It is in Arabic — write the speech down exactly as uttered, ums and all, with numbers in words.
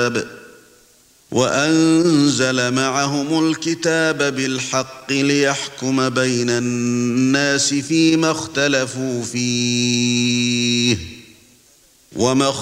الكتاب وأنزل معهم الكتاب بالحق ليحكم بين الناس فيما اختلفوا فيه وما